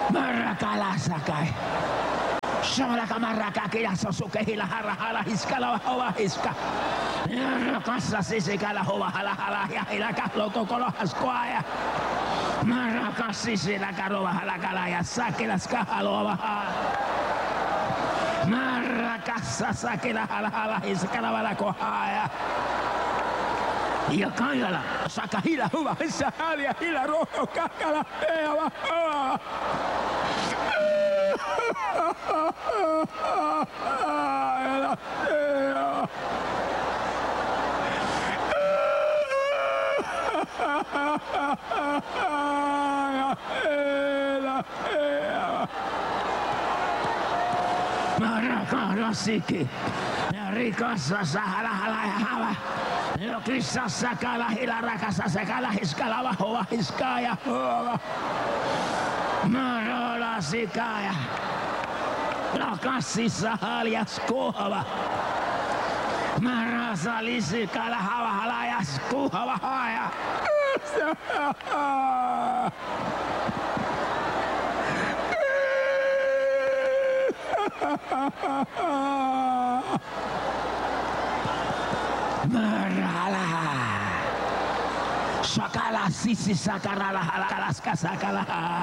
Marrakala sakai. Shamalaka maraka kila sosuke hila hala hiskala hova hiska. Rakassa sisikala hova hala ya hila kahlo tokolo haskoaya. Marakassi sila karova hala kala ya sakila skahalova. Marakassa sakila hala hiskala vala kohaya. Ja kaijala saka hila hova hissa halia hila roho kakala eava. Marakasiki rikassa sahala hava. Jo kissassa kala hila rakassa sekala hiskala vahova hiskaya hova. Marola sikaya. Rakassissa haljas kuhava. Marasa lisikala hava halajas kuhava haja. Marala. Sakala sisi sakarala halakalas sakala.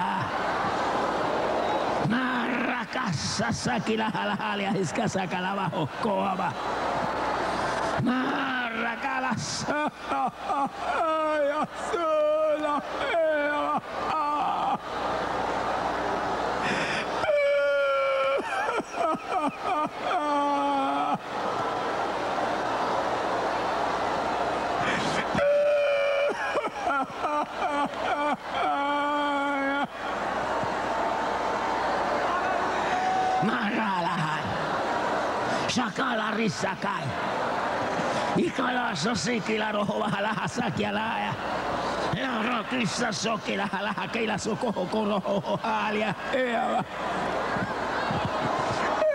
Marakassa sakila halahalia hiska sakala vahokoava. Marakala ja sulla eva. Maralahan. Sakala rissakai. Ikala sosikila rohova halaha sakialaya. Rokissa sokila halaha keila sokoho koroho halia.